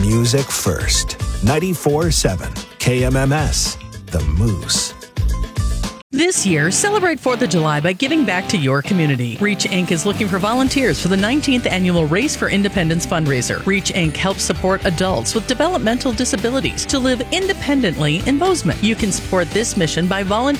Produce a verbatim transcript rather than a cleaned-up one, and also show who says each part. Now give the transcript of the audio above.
Speaker 1: music first. ninety-four point seven K M M S, The Moose.
Speaker 2: This year, celebrate fourth of July by giving back to your community. Reach Incorporated is looking for volunteers for the nineteenth Annual Race for Independence fundraiser. Reach Incorporated helps support adults with developmental disabilities to live independently in Bozeman. You can support this mission by volunteering